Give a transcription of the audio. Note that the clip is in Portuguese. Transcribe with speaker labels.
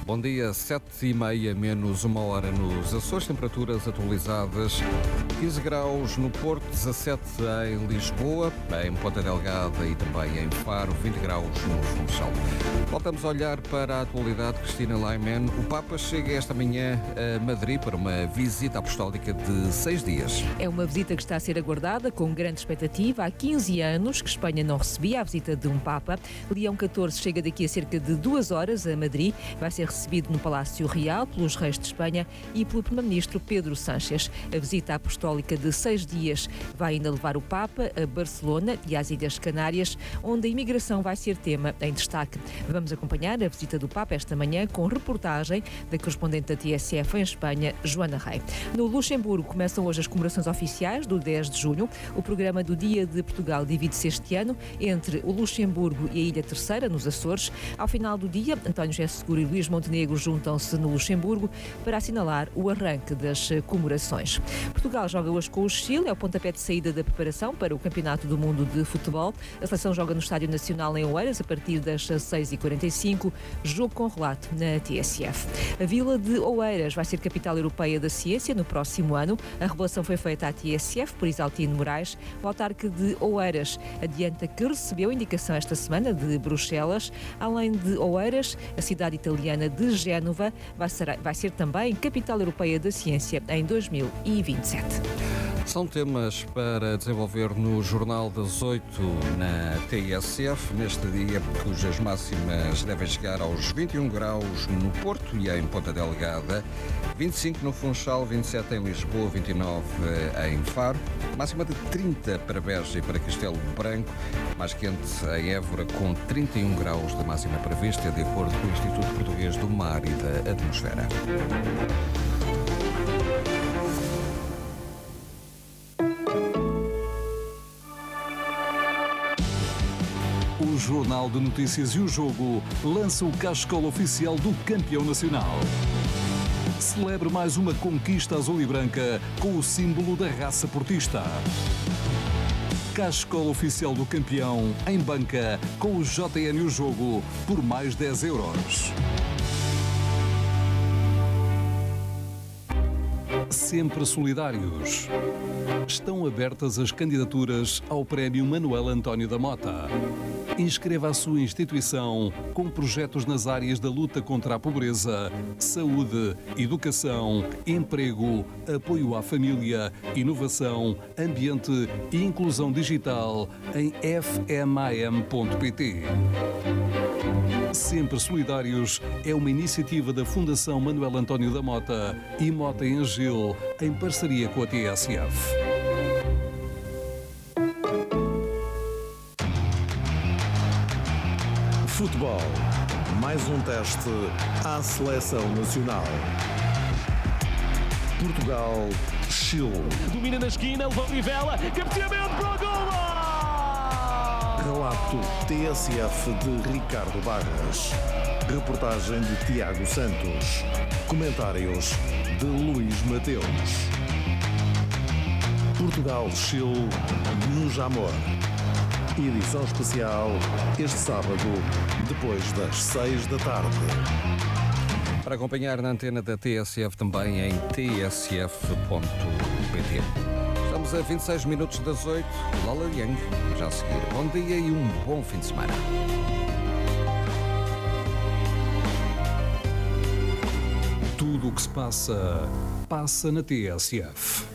Speaker 1: Bom dia, 7h30, menos 1 hora nos Açores, temperaturas atualizadas, 15 graus no Porto, 17 em Lisboa, em Ponta Delgada e também em Faro, 20 graus no Funchal. Voltamos a olhar para a atualidade. Cristina Laiman. O Papa chega esta manhã a Madrid para uma visita apostólica de 6 dias.
Speaker 2: É uma visita que está a ser aguardada com grande expectativa. Há 15 anos que Espanha não recebia a visita de um Papa. Leão XIV chega daqui a cerca de 2 horas a Madrid. Vai ser recebido no Palácio Real pelos reis de Espanha e pelo primeiro-ministro Pedro Sánchez. A visita apostólica de 6 dias vai ainda levar o Papa a Barcelona e às Ilhas Canárias, onde a imigração vai ser tema em destaque. Vamos acompanhar a visita do Papa esta manhã com reportagem da correspondente da TSF em Espanha, Joana Rei. No Luxemburgo começam hoje as comemorações oficiais do 10 de junho. O programa do Dia de Portugal divide-se este ano entre o Luxemburgo e a Ilha Terceira, nos Açores. Ao final do dia, António José Seguro e Luís Montenegro juntam-se no Luxemburgo para assinalar o arranque das comemorações. Portugal joga hoje com o Chile, é o pontapé de saída da preparação para o Campeonato do Mundo de Futebol. A seleção joga no Estádio Nacional em Oeiras a partir das 6h45, jogo com relato na TSF. A Vila de Oeiras vai ser capital europeia da ciência no próximo ano. A revelação foi feita à TSF por Isaltino Moraes. O autarca de Oeiras adianta que recebeu indicação esta semana de Bruxelas. Além de Oeiras, a cidade italiana de Génova vai ser também capital europeia da ciência em 2027.
Speaker 1: São temas para desenvolver no Jornal das 8 na TSF, neste dia, cujas máximas devem chegar aos 21 graus no Porto e em Ponta Delgada, 25 no Funchal, 27 em Lisboa, 29 em Faro, máxima de 30 para Beja e para Castelo Branco, mais quente em Évora, com 31 graus de máxima prevista, de acordo com o Instituto Português do Mar e da Atmosfera.
Speaker 3: O Jornal de Notícias e o Jogo lança o cascola oficial do campeão nacional. Celebre mais uma conquista azul e branca com o símbolo da raça portista. Cascola oficial do campeão em banca com o JN e o Jogo por mais 10 euros. Sempre solidários. Estão abertas as candidaturas ao Prémio Manuel António da Mota. Inscreva a sua instituição com projetos nas áreas da luta contra a pobreza, saúde, educação, emprego, apoio à família, inovação, ambiente e inclusão digital em fmam.pt. Sempre Solidários é uma iniciativa da Fundação Manuel António da Mota e Mota em Gil, em parceria com a TSF.
Speaker 4: Futebol. Mais um teste à seleção nacional. Portugal, Chile.
Speaker 5: Domina na esquina, levou Rivela, cabeceamento para o golo!
Speaker 4: Relato TSF de Ricardo Barras. Reportagem de Tiago Santos. Comentários de Luís Mateus. Portugal, Chile, no Jamor. Edição especial este sábado, depois das 6 da tarde.
Speaker 1: Para acompanhar na antena da TSF também em tsf.pt. Estamos a 26 minutos das 8. Lola Young, já a seguir. Bom dia e um bom fim de semana.
Speaker 3: Tudo o que se passa, passa na TSF.